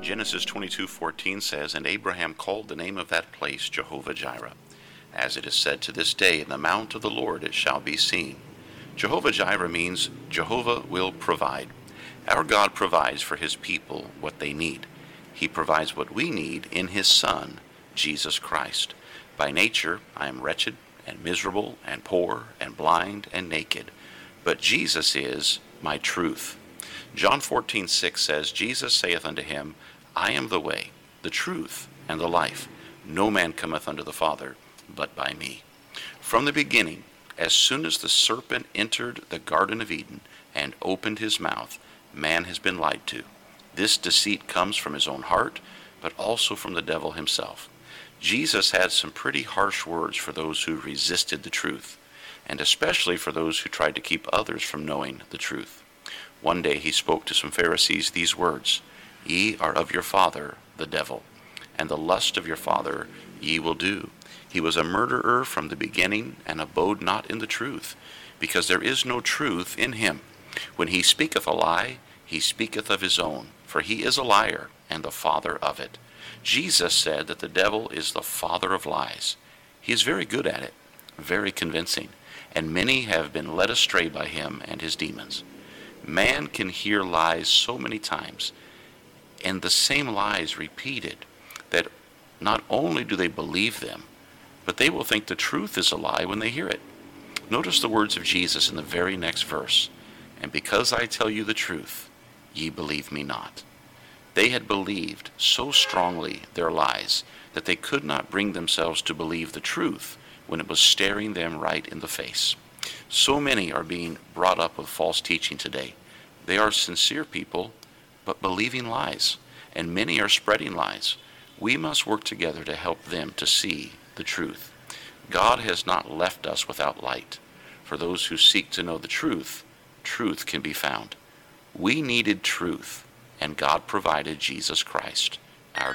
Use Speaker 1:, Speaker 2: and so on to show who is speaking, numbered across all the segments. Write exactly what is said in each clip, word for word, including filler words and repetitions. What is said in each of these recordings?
Speaker 1: Genesis twenty-two fourteen says, "And Abraham called the name of that place Jehovah-Jireh. As it is said to this day, in the mount of the Lord it shall be seen." Jehovah-Jireh means Jehovah will provide. Our God provides for his people what they need. He provides what we need in his Son, Jesus Christ. By nature, I am wretched and miserable and poor and blind and naked. But Jesus is my truth. John fourteen six says, "Jesus saith unto him, I am the way, the truth, and the life. No man cometh unto the Father but by me." From the beginning, as soon as the serpent entered the Garden of Eden and opened his mouth, man has been lied to. This deceit comes from his own heart, but also from the devil himself. Jesus had some pretty harsh words for those who resisted the truth, and especially for those who tried to keep others from knowing the truth. One day he spoke to some Pharisees these words, "Ye are of your father, the devil, and the lust of your father ye will do. He was a murderer from the beginning, and abode not in the truth, because there is no truth in him. When he speaketh a lie, he speaketh of his own, for he is a liar, and the father of it." Jesus said that the devil is the father of lies. He is very good at it, very convincing, and many have been led astray by him and his demons. Man can hear lies so many times, and the same lies repeated, that not only do they believe them, but they will think the truth is a lie when they hear it. Notice the words of Jesus in the very next verse, "And because I tell you the truth, ye believe me not." They had believed so strongly their lies that they could not bring themselves to believe the truth when it was staring them right in the face. So many are being brought up with false teaching today. They are sincere people, but believing lies, and many are spreading lies. We must work together to help them to see the truth. God has not left us without light. For those who seek to know the truth, truth can be found. We needed truth, and God provided Jesus Christ, our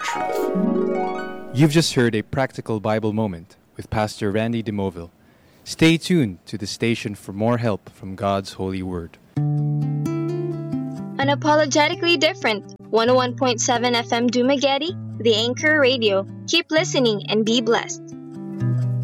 Speaker 1: truth.
Speaker 2: You've just heard a practical Bible moment with Pastor Randy DeMoville. Stay tuned to the station for more help from God's holy word.
Speaker 3: Unapologetically different. one oh one point seven F M Dumaguete, the Anchor Radio. Keep listening and be blessed.